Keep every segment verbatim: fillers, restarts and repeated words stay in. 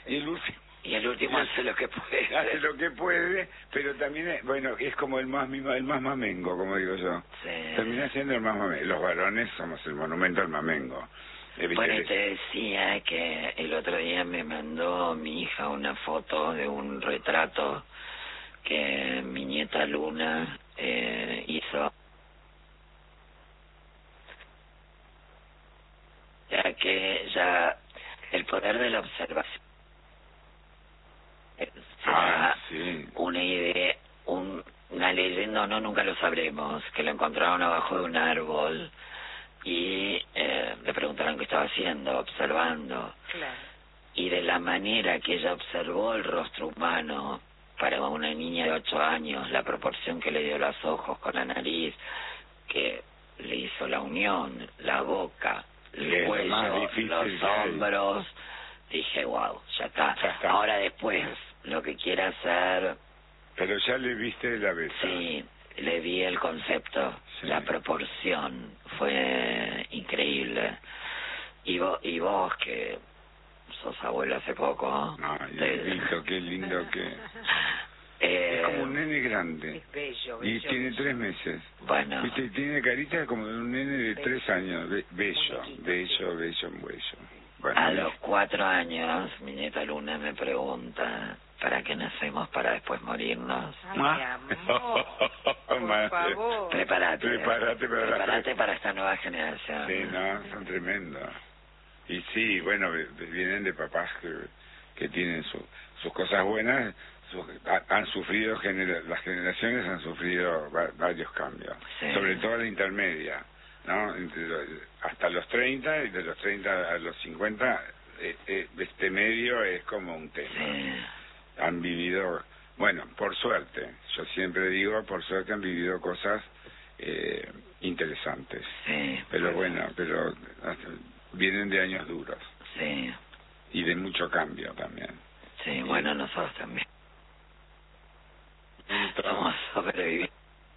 Y el último... Y el último hace lo que puede. Hace lo que puede, pero también, es, bueno, es como el más mima, el más mamengo, como digo yo. Sí. Termina siendo el más mamengo. Los varones somos el monumento al mamengo. Bueno, y te decía que el otro día me mandó mi hija una foto de un retrato que mi nieta Luna eh, hizo. Ya que ya el poder de la observación será ah, sí. una idea, un, una leyenda, no, nunca lo sabremos, que lo encontraron abajo de un árbol y eh, le preguntaron qué estaba haciendo, observando. Claro. Y de la manera que ella observó el rostro humano para una niña de ocho años, la proporción que le dio los ojos con la nariz, que le hizo la unión, la boca, el cuello, los hombros, dije, wow, ya está. ya está. Ahora después, lo que quiera hacer... Pero ya le viste la beta. Sí, le vi el concepto, sí. La proporción, fue increíble. Y vos, y vos que sos abuelo hace poco... No, te... qué lindo, qué lindo que... Eh, es como un nene grande. Es bello, bello. Y tiene bello. tres meses. Bueno. ¿Viste? Tiene carita como de un nene de bello. tres años. Be bello, bello, bello, bello. Bueno, a los cuatro años, mi nieta Luna me pregunta, ¿para qué nacemos para después morirnos? Ay, mi amor, por favor. Prepárate. Prepárate para, Prepárate para esta nueva generación. Sí, no, son tremendos. Y sí, bueno, vienen de papás que, que tienen su, sus cosas buenas, su, han sufrido, genera, las generaciones han sufrido va, varios cambios, sí. Sobre todo la intermedia, ¿no? Entre los, hasta los treinta y de los treinta a los cincuenta, eh, eh, este medio es como un tema. Sí. Han vivido, bueno, por suerte, yo siempre digo, por suerte han vivido cosas eh, interesantes. Sí. Pero bueno, pero vienen de años duros. Sí. Y de mucho cambio también. Sí, y bueno, nosotros también. Estamos sobreviviendo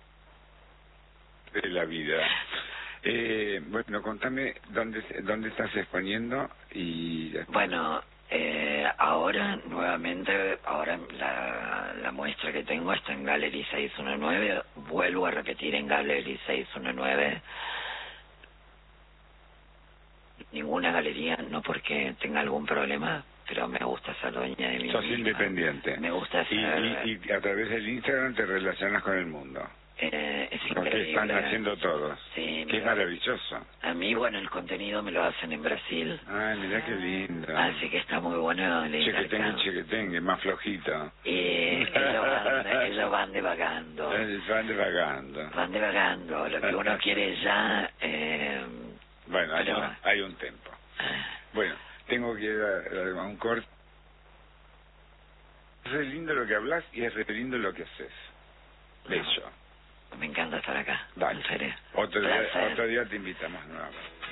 de la vida. Eh, bueno, contame dónde dónde estás exponiendo y... Bueno, eh, ahora nuevamente, ahora la, la muestra que tengo está en Gallery seiscientos diecinueve, vuelvo a repetir en Gallery seiscientos diecinueve. Ninguna galería, no porque tenga algún problema, pero me gusta ser dueña de mi Sos misma. independiente. Me gusta ser... Y, y, y a través del Instagram te relacionas con el mundo. Eh, es Lo que están haciendo todos. Sí, que es maravilloso. A mí, bueno, el contenido me lo hacen en Brasil. Ay, mirá qué lindo. Así que está muy bueno el Chequetengue, chequetengue, más flojito. Y ellos van, ellos van divagando. Van divagando. Van divagando. Lo que uno quiere ya... Eh, bueno, hay, pero... un, hay un tempo. Bueno, tengo que ir a, a un corte. Es re lindo lo que hablas y es re lindo lo que haces. Bello. Me encanta estar acá. Dale. En serio. Otro día, otro día te invitamos nuevamente.